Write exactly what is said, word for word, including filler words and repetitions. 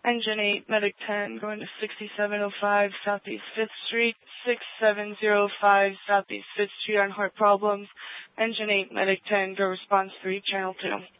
Engine eight, Medic ten, going to sixty-seven oh five Southeast fifth Street, six seven zero five Southeast fifth Street on heart problems. Engine eight, Medic ten, go response three, channel two.